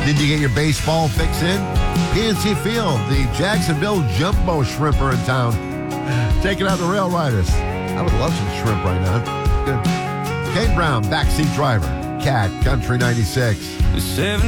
Did you get your baseball fix in? PNC Field, the Jacksonville Jumbo Shrimp are in town. Taking out the Rail Riders. I would love some shrimp right now. Good. Kane Brown, backseat driver. Cat, Country 96.